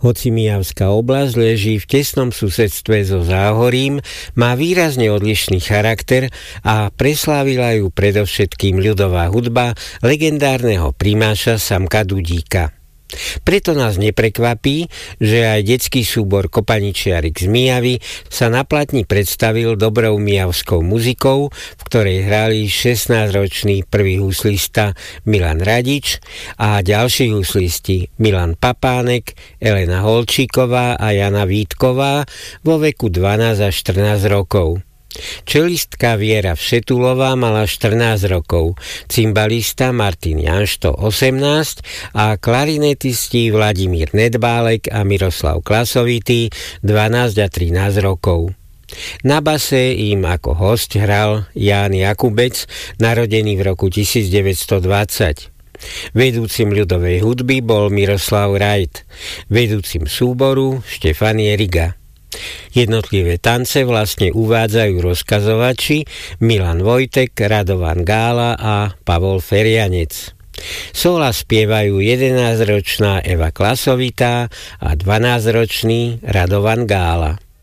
Hoci Mijavská oblasť leží v tesnom susedstve so Záhorím, má výrazne odlišný charakter a preslávila ju predovšetkým ľudová hudba legendárneho primáša Samka Dudíka. Preto nás neprekvapí, že aj detský súbor Kopaničiarik z Mijavy sa na platni predstavil dobrou mijavskou muzikou, v ktorej hrali 16-ročný prvý huslista Milan Radič a ďalší huslisti Milan Papánek, Elena Holčíková a Jana Vítková vo veku 12 až 14 rokov. Čelistka Viera Všetulová mala 14 rokov, cymbalista Martin Janšto 18 a klarinetisti Vladimír Nedbálek a Miroslav Klasovitý 12 a 13 rokov. Na base im ako hosť hral Ján Jakubec, narodený v roku 1920. Vedúcim ľudovej hudby bol Miroslav Rajt, vedúcim súboru Štefan Jeriga. Jednotlivé tance vlastne uvádzajú rozkazovači Milan Vojtek, Radovan Gála a Pavol Ferianec. Sola spievajú 11-ročná Eva Klasovitá a 12-ročný Radovan Gála.